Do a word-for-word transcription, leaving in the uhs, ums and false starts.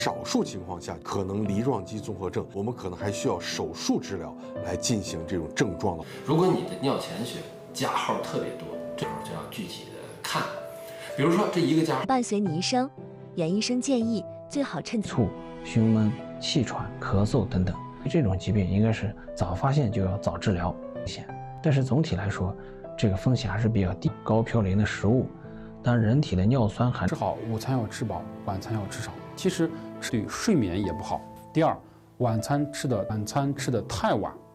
少数情况下，可能梨状肌综合症，我们可能还需要手术治疗来进行这种症状的。 如果你的尿潜血加号特别多，这时候就要具体的看，比如说这一个加号伴随你一生，袁医生建议最好趁促、胸闷、气喘、咳嗽等等，这种疾病应该是早发现就要早治疗险。但是总体来说，这个风险还是比较低。高嘌呤的食物，当人体的尿酸含吃好午餐要吃饱，晚餐要吃少。其实对睡眠也不好。第二，晚餐吃的晚餐吃的太晚，